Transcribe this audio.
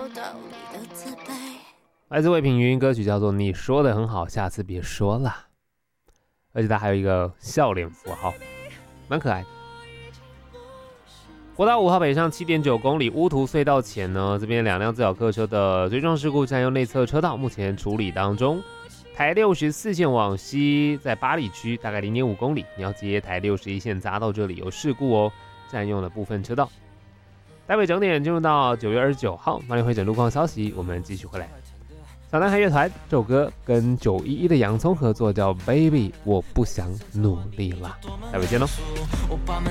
来自魏品云，歌曲叫做《你说的很好，下次别说了》，而且它还有一个笑脸符号，蛮可爱的。国道5号北上 7.9 公里乌涂隧道前呢，这边2辆自小客车的追撞事故占用内侧车道，目前处理当中。台64线往西，在八里区大概 0.5 公里，你要接台61线匝道，这里有事故哦，占用了部分车道。台北整点进入到9月29号，马里会诊路况消息，我们继续回来。小男孩乐团这首歌跟911的洋葱合作，叫 Baby 我不想努力了，待会见喽。